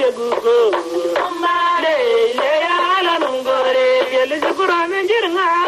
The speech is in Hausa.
gugo. Le ya la nungore, yel zikura men jirnga.